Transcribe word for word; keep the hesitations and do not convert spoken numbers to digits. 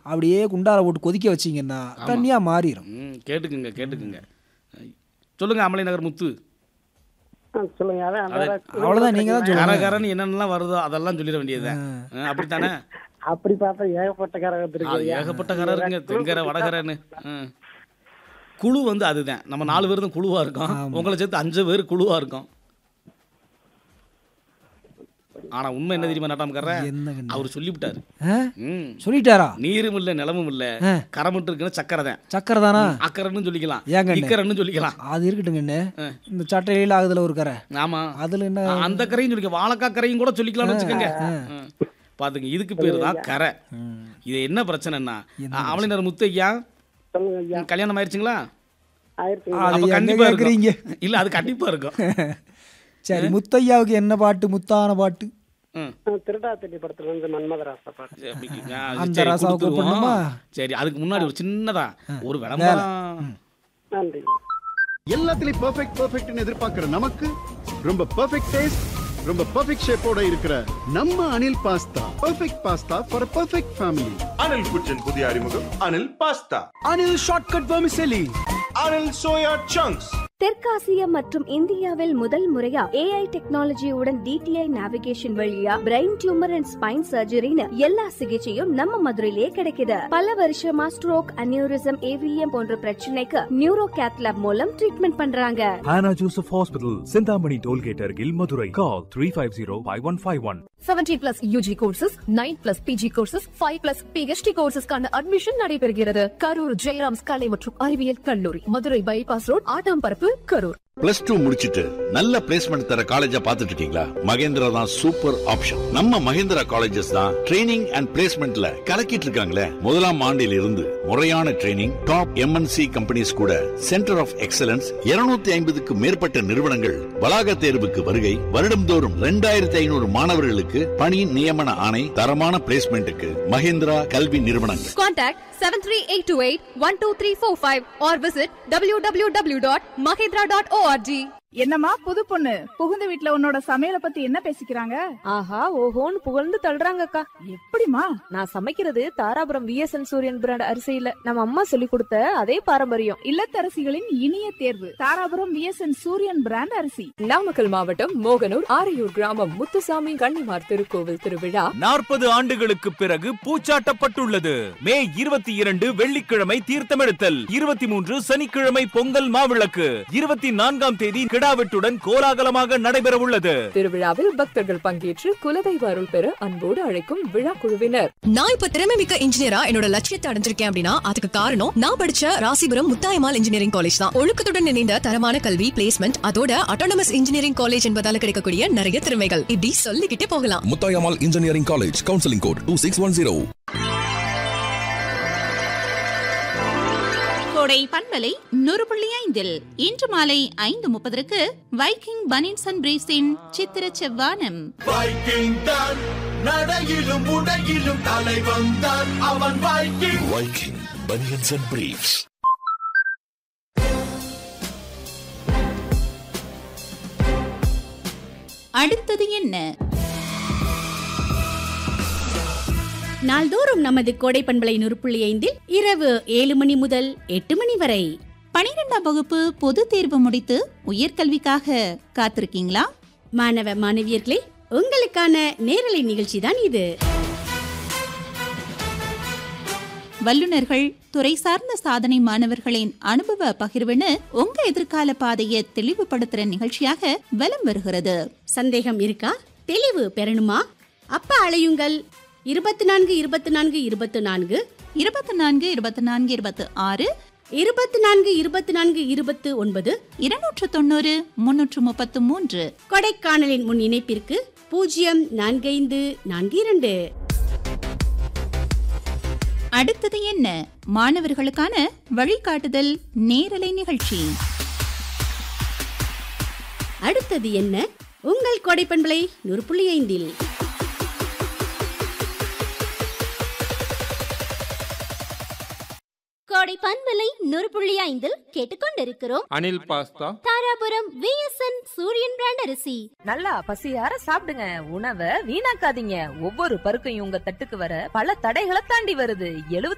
அப்படியே குண்டால போட்டு கொதிக்க வச்சிங்கன்னா தண்ணியாக மாறிடும். கேட்டுக்குங்க கேட்டுக்குங்க. சொல்லுங்க அமலை நகர் முத்து. சொல்லுங்க. அவ்வளோதான், நீங்கள் தான் சொல்லுங்க. கரகரன்னு என்னென்னலாம் வருதோ அதெல்லாம் சொல்லிட வேண்டியதுதான். அப்படித்தானே? அப்படி பார்த்தா ஏகப்பட்ட கரை வந்துருக்கு. ஏகப்பட்ட கரை இருக்குங்க, தென்கரை வடகரைன்னு. குழு வந்து அதுதான், நம்ம நாலு பேர் தான் குழுவாக இருக்கோம், உங்களை சேர்த்து அஞ்சு பேர் குழுவாக இருக்கோம். ஆனா உண்மை என்ன தெரியுமா நாட்டாமக்கார, அவர் சொல்லிவிட்டாரு. சொல்லிட்டாரா? நீரும் இல்ல நிலமும் இல்ல, கரை மட்டும் இருக்குன்னா சக்கரை தான். சக்கரை தானா? அக்கரைன்னு சொல்லிக்கலாம், இக்கரைன்னு சொல்லிக்கலாம். அது இருக்கட்டுங்கண்ணே. இந்த சட்டையில ஆகுதுல ஒரு கரை. ஆமா, அதுல என்ன அந்த கரையும் சொல்லிக்க, வாழைக்காய் கரையும் கூட சொல்லிக்கலாம்னு வச்சுக்கோங்க. பாத்துங்க, இதுக்கு பேரு தான் கரை. இது என்ன பிரச்சனைன்னா, அமலினர் முத்தையா கல்யாணம் ஆயிடுச்சுங்களா? கண்டிப்பா இருக்கீங்க இல்ல, அது கண்டிப்பா இருக்கும். சரி, முத்தையாவுக்கு என்ன பாட்டு? முத்தான பாட்டு. திருடாத்தடி படத்துல இருந்து மன்மதராசா பாட்டு. அந்த ராசாவுக்கு பண்ணுமா? சரி, அதுக்கு முன்னாடி ஒரு சின்னதா ஒரு விளம்பரம். நன்றி. எல்லாத்துலயும் பெர்ஃபெக்ட் பெர்ஃபெக்ட்னு எதிர்பார்க்கிற நமக்கு ரொம்ப பெர்ஃபெக்ட் டேஸ்ட், ரொம்ப பெர்ஃபெக்ட் ஷேப்போட இருக்கிற நம்ம Anil pasta. Perfect pasta for perfect family. Anil குச்சின் புதிய அறிமுகம் Anil pasta. Anil shortcut vermicelli. Anil soya chunks. தெற்காசியா மற்றும் இந்தியாவில் முதல் முறையா ஏஐ டெக்னாலஜியுடன் டிடிஐ நேவிகேஷன் வழியா பிரெயின் டியூமர் அண்ட் ஸ்பைன் சர்ஜரின்னு எல்லா சிகிச்சையும் நம்ம மதுரையிலேயே கிடைக்குது. பல வருஷமா ஸ்ட்ரோக், அனியூரிசம், ஏவிஎம் போன்ற பிரச்சனைக்கு நியூரோ கேத் லேப் மூலம் ட்ரீட்மெண்ட் பண்றாங்க. Hannah Joseph Hospital, Sindhamani Tollgate Argil, Madurai. Call three five zero five one five one. seventeen plus U G courses, nine plus P G courses, five plus P H D courses-க்கான admission நடைபெறுகிறது. கரூர் ஜெயராம்ஸ் கலை மற்றும் அறிவியல் கல்லூரி, Madurai bypass road, Attamparappu, Karur. Plus two முடிச்சிட்டு நல்ல placement தர காலேஜா பாத்துட்டு இருக்கீங்களா? மகேந்திரா தான் சூப்பர் ஆப்ஷன். நம்ம மகேந்திரா காலேஜஸ் தான் ட்ரைனிங் அண்ட் பிளேஸ்மெண்ட்ல கலக்கிட்டு இருக்காங்களே. முதலாம் ஆண்டில் இருந்து முறையான ட்ரைனிங், டாப் எம்என்சி கம்பெனிஸ் கூட சென்டர் ஆஃப் எக்ஸலன்ஸ், இருநூத்தி ஐம்பதுக்கு மேற்பட்ட நிறுவனங்கள் வளாக தேர்வுக்கு வருகை, வருடம்தோறும் இரண்டாயிரத்தி ஐநூறு மாணவர்களுக்கு பணி நியமன ஆணை, தரமான பிளேஸ்மெண்ட்டுக்கு மகேந்திரா கல்வி நிறுவனங்கள். Contact seven three eight two eight one two three four five or visit w w w dot mahindra dot org. என்னம்மா புது பொண்ணு, புகுந்த வீட்ல உன்னோட சமையலை பத்தி என்ன பேசிக்கிறாங்க? ஆஹா ஓஹோன்னு புகழ்ந்து தள்ளுறாங்க அக்கா. எப்படிமா? நான் சமைக்கிறது தாராபுரம் விஎஸ்என் சூரியன் பிராண்ட் அரிசியில நம்ம அம்மா சொல்லி கொடுத்த அதே பாரம்பரியம். இல்லத்தரசிகளின் இனிய தேர்வு தாராபுரம் விஎஸ்என் சூரியன் பிராண்ட் அரிசி. நாமக்கல் மாவட்டம் மோகனூர் ஆரையூர் கிராமம் முத்துசாமி கன்னிமார் திருக்கோவில் திருவிழா நாற்பது ஆண்டுகளுக்கு பிறகு பூச்சாட்டப்பட்டுள்ளது. மே இருபத்தி இரண்டு வெள்ளிக்கிழமை தீர்த்தமெடுத்தல், இருபத்தி மூன்று சனிக்கிழமை பொங்கல் மாவிளக்கு, இருபத்தி நான்காம் தேதி கிடாவெட்டுடன் கோலாகலமாக நடைபெற உள்ளது. திருவிழாவில் பக்தர்கள் பங்கேற்று குலதெய்வ அருள் பெற அன்போடு அழைக்கும் விழா குழுவினர். நான் இப்ப திறமை மிக்க இன்ஜினியரா என்னோட லட்சியத்தை அடைஞ்சிருக்கேன் அப்படின்னா அதுக்கு காரணம் நான் படிச்ச ராசிபுரம் முத்தாயம்மாள் இன்ஜினியரிங் காலேஜ் தான். ஒழுக்கத்துடன் இணைந்த தரமான கல்வி, பிளேஸ்மெண்ட், அதோட அட்டானமஸ் இன்ஜினியரிங் காலேஜ் என்பதால கிடைக்கக்கூடிய நிறைய திறமைகள் இப்படி சொல்லிக்கிட்டே போகலாம். Muthayammal engineering college, counselling code two six one zero. கோடை பண்பலை நூறு புள்ளி ஐந்தில் இன்று மாலை ஐந்து முப்பதற்கு வைக்கிங் பனியன்ஸ் அண்ட் பிரீவ்ஸின் சித்திர செவ்வானம். வைக்கிங் தான் நடையிலும் உடையிலும் தலைவன் தான் அவன். Viking Viking banians and briefs. அடுத்தது என்ன? நாள்தோறும் நமது கோடை பண்பலை நூறு புள்ளி ஐந்தில் இரவு ஏழு மணி முதல் எட்டு மணி வரை பனிரெண்டாம் வகுப்பு பொது தேர்வு முடித்து உயர்கல்விக்காக காத்திருக்கீங்களா? மாணவ மாணவியர்களே, உங்களுக்கான நேரலை நிகழ்ச்சி தான் இது. வல்லுநர்கள், துறை சார்ந்த சாதனை மாணவர்களின் அனுபவ பகிர்வுன்னு உங்க எதிர்கால பாதையை தெளிவுபடுத்துற நிகழ்ச்சியாக வலம் வருகிறது. சந்தேகம் இருக்கா? தெளிவு பெறணுமா? அப்ப அழையுங்கள் இருபத்தி நான்கு இருபத்தி நான்கு இருபத்தி நான்கு இருபத்தி நான்கு இருபத்தி நான்கு இருபத்தி ஆறு இருபத்தி நான்கு இருபத்தி நான்கு இருபத்தி ஒன்பது இருநூற்று தொண்ணூறு முன்னூற்று முப்பத்து மூன்று. கொடைக்கானலின் முன் இணைப்பிற்கு பூஜ்ஜியம் நான்கு ஐந்து நான்கு இரண்டு. அடுத்தது என்ன? மாணவர்களுக்கான வழிகாட்டுதல் நேரலை நிகழ்ச்சி. அடுத்தது என்ன? உங்கள் கோடை பண்பலை நூறு புள்ளி ஐந்தில் கோடை பண்பலை நூறு புள்ளி ஐந்தில் கேட்டுக்கொண்டிருக்கிறோம். அனில் பாஸ்தா, தாராபுரம் விஎஸ்என் சூரியன் பிராண்ட் அரிசி. நல்லா பசியார சாப்பிடுங்க, உணவை வீணாக்காதீங்க. ஒவ்வொரு பருக்கையும் உங்க தட்டுக்கு வர பல தடைகளை தாண்டி வருது. எழுபத்தி